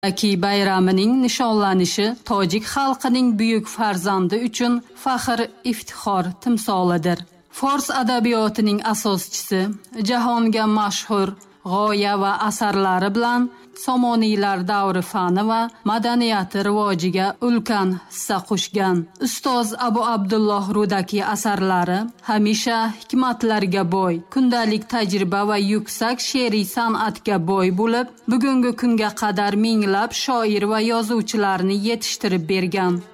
Aki bayramining nishonlanishi tojik xalqining buyuk farzandi uchun faxr iftixor timsolidir. Fors adabiyotining asoschisi, jahonga mashhur g'oya va asarlari bilan Somoniylar davri fani va madaniyati rivojiga ulkan hissa qo'shgan. Ustoz Abu Abdulloh Rudaki asarlari hamisha hikmatlarga boy, kundalik tajriba va yuksak she'riy san'atga boy bo'lib, bugungi kunga qadar minglab shoir va yozuvchilarni yetishtirib bergan.